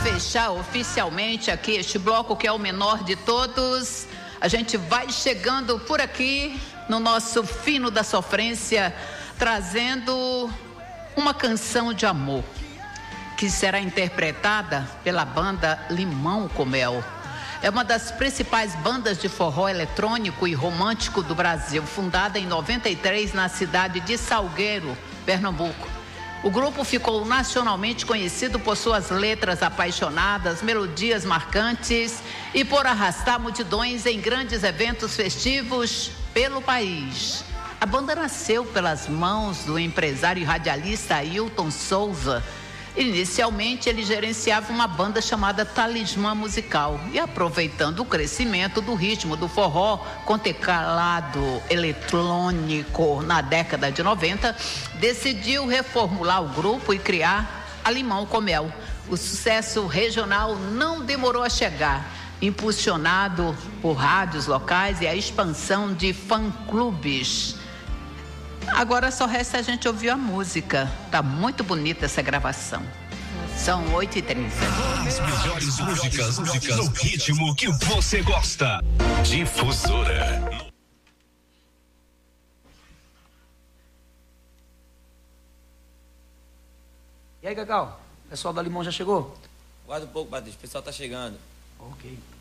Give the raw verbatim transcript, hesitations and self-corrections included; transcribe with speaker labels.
Speaker 1: fechar oficialmente aqui este bloco, que é o menor de todos, a gente vai chegando por aqui no nosso Fino da Sofrência, trazendo uma canção de amor, que será interpretada pela banda Limão com Mel. É uma das principais bandas de forró eletrônico e romântico do Brasil, fundada em noventa e três na cidade de Salgueiro, Pernambuco. O grupo ficou nacionalmente conhecido por suas letras apaixonadas, melodias marcantes e por arrastar multidões em grandes eventos festivos pelo país. A banda nasceu pelas mãos do empresário e radialista Ailton Souza. Inicialmente, ele gerenciava uma banda chamada Talismã Musical e, aproveitando o crescimento do ritmo do forró com teclado eletrônico na década de noventa, decidiu reformular o grupo e criar a Limão com Mel. O sucesso regional não demorou a chegar, impulsionado por rádios locais e a expansão de fã-clubes. Agora só resta a gente ouvir a música. Tá muito bonita essa gravação. São oito e treze.
Speaker 2: As melhores músicas, músicas no ritmo que você gosta. Difusora.
Speaker 3: E aí, Cacau? O pessoal da Limão já chegou?
Speaker 4: Guarda um pouco, Patrícia. O pessoal tá chegando.
Speaker 3: Ok.